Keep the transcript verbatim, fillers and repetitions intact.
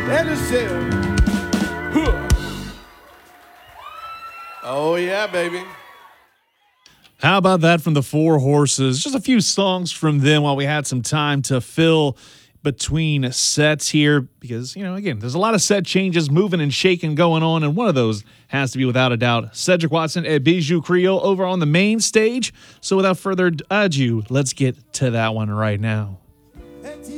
And it's him. Oh, yeah, baby. How about that from the Four Horses? Just a few songs from them while we had some time to fill between sets here because, you know, again, there's a lot of set changes moving and shaking going on, and one of those has to be, without a doubt, Cedric Watson at Bijou Creole over on the main stage. So without further ado, let's get to that one right now.